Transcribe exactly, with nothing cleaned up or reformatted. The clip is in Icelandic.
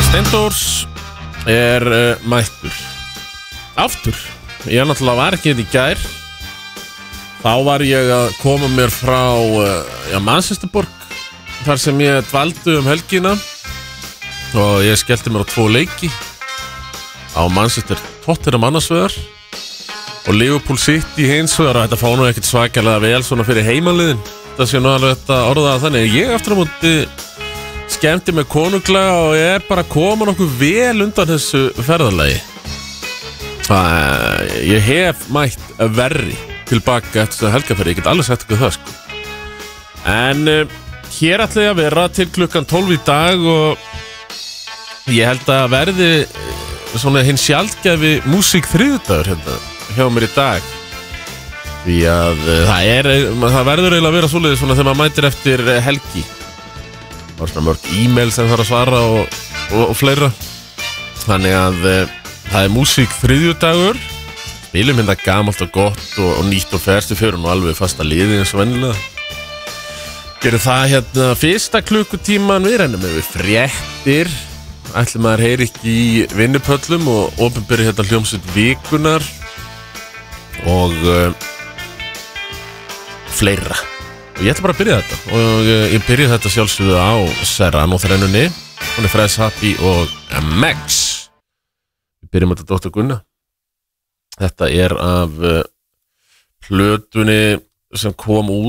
Steindórs er uh, mættur aftur. Ég náttúrulega var ekki hérna í gær. Þá var ég að koma mér frá uh, já, Manchesterborg, þar sem ég dvaldi um helgina, og ég skellti mér á tvo leiki á Manchester Tottenham annars vegar og Liverpool City hins vegar, og þetta fá nú ekkert svakalega vel svona fyrir heimaliðin. Það sé nú alveg þetta orðað þannig. Ég aftur á móti skemmti mig konunglega og ég er bara komin nokkuð vel undan þessu ferðalagi. Það, ég hef mætt verri tilbaka eftir þetta helgaferð, ég get alveg sagt ekki það sko. En uh, hér ætla ég að vera til klukkan tólf í dag og ég held að verði svona hinn sjaldgæfi músík þriðjudagur hérna hjá mér í dag. Því að uh, það, er, það verður eiginlega að vera svoleiðis svona þegar maður mætir eftir helgi. Það var svona mörg e-mail sem þarf að svara og, og, og fleira. Þannig að uh, það er músík þriðjudagur. Spilum hérna gamalt og gott og, og nýtt og ferskt. Við förum nú alveg fasta liði eins og venjulega. Gerum það hérna fyrsta klukkutíman. Við rennum við fréttir. Ætli maður heyri ekki í vinnupöllum og opinberi hérna hljómsveit vikunar og uh, fleira. Og ég ætla bara að byrja þetta og uh, ég byrja þetta sjálfsögðu á Serrano þrennunni. Hún er Fresh Happy og Max. Við byrjum þetta doktor Gunna. Þetta er af uh, plötunni sem kom út